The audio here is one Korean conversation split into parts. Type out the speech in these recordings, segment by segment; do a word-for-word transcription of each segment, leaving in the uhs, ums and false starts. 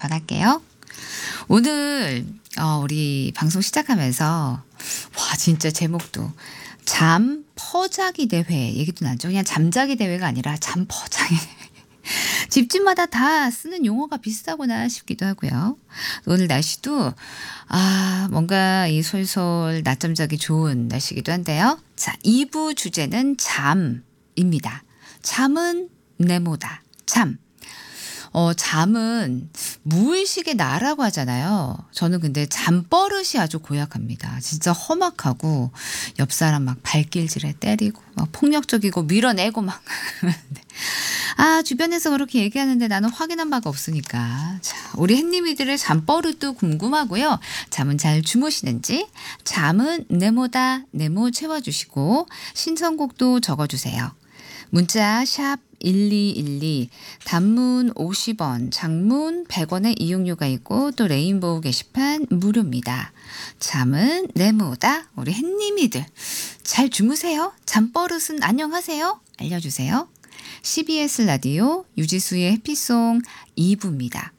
전할게요. 오늘 어, 우리 방송 시작하면서 와 진짜 제목도 잠 퍼자기 대회 얘기도 나죠. 그냥 잠자기 대회가 아니라 잠 퍼자기 대회. 집집마다 다 쓰는 용어가 비슷하구나 싶기도 하고요. 오늘 날씨도 아 뭔가 이 솔솔 낮잠 자기 좋은 날씨기도 한데요. 자, 이 부 주제는 잠입니다. 잠은 네모다. 잠. 어, 잠은 무의식의 나라고 하잖아요. 저는 근데 잠버릇이 아주 고약합니다. 진짜 험악하고 옆 사람 막 발길질에 때리고 막 폭력적이고 밀어내고 막. 아, 주변에서 그렇게 얘기하는데 나는 확인한 바가 없으니까. 자, 우리 햇님이들의 잠버릇도 궁금하고요. 잠은 잘 주무시는지, 잠은 네모다 네모 채워주시고 신청곡도 적어주세요. 문자 샵 일이일이, 단문 오십 원, 장문 백 원의 이용료가 있고 또 레인보우 게시판 무료입니다. 잠은 네모다. 우리 햇님이들 잘 주무세요. 잠버릇은 안녕하세요. 알려주세요. 씨비에스 라디오 유지수의 해피송 이 부입니다.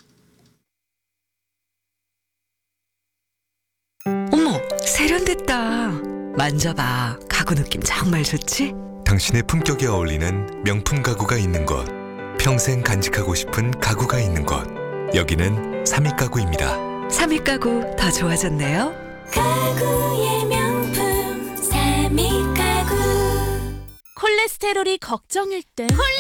어머, 세련됐다. 만져봐. 가구 느낌 정말 좋지? 당신의 품격에 어울리는 명품 가구가 있는 곳, 평생 간직하고 싶은 가구가 있는 곳, 여기는 삼익 가구입니다. 삼익 가구 더 좋아졌네요. 가구의 명품 삼익 가구. 콜레스테롤이 걱정일 땐